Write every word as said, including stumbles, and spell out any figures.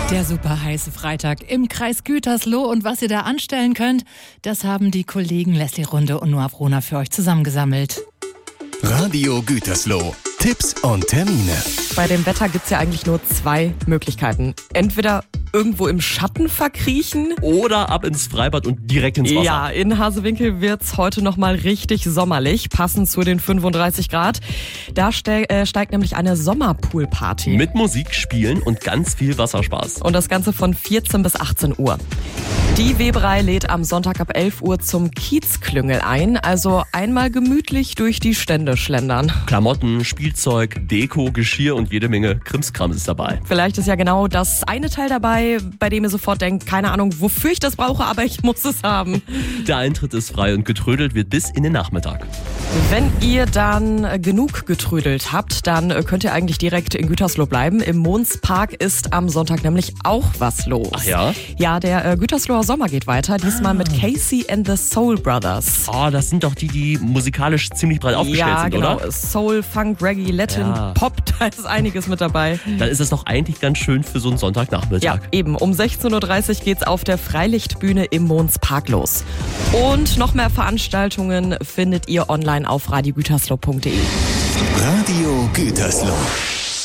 Der super heiße Freitag im Kreis Gütersloh und was ihr da anstellen könnt, das haben die Kollegen Leslie Runde und Noah Brunner für euch zusammengesammelt. Radio Gütersloh. Tipps und Termine. Bei dem Wetter gibt's ja eigentlich nur zwei Möglichkeiten. Entweder irgendwo im Schatten verkriechen. Oder ab ins Freibad und direkt ins Wasser. Ja, in Hasewinkel wird's heute nochmal richtig sommerlich, passend zu den fünfunddreißig Grad. Da ste- äh, steigt nämlich eine Sommerpoolparty. Mit Musik, Spielen und ganz viel Wasserspaß. Und das Ganze von vierzehn bis achtzehn Uhr. Die Weberei lädt am Sonntag ab elf Uhr zum Kiezklüngel ein. Also einmal gemütlich durch die Stände schlendern. Klamotten, Spielzeug, Deko, Geschirr und jede Menge Krimskrams ist dabei. Vielleicht ist ja genau das eine Teil dabei, bei dem ihr sofort denkt, keine Ahnung, wofür ich das brauche, aber ich muss es haben. Der Eintritt ist frei und getrödelt wird bis in den Nachmittag. Wenn ihr dann genug getrödelt habt, dann könnt ihr eigentlich direkt in Gütersloh bleiben. Im Monspark ist am Sonntag nämlich auch was los. Ach ja? Ja, der äh, Gütersloher Sommer geht weiter, diesmal mit Casey and the Soul Brothers. Oh, das sind doch die, die musikalisch ziemlich breit aufgestellt ja, sind, genau. oder? Soul, Funk, Reggae, Latin, Ja. Pop, da ist einiges mit dabei. Dann ist es doch eigentlich ganz schön für so einen Sonntagnachmittag. Ja, eben. Um sechzehn Uhr dreißig geht's auf der Freilichtbühne im Monspark los. Und noch mehr Veranstaltungen findet ihr online auf radio gütersloh punkt de. Radio Gütersloh.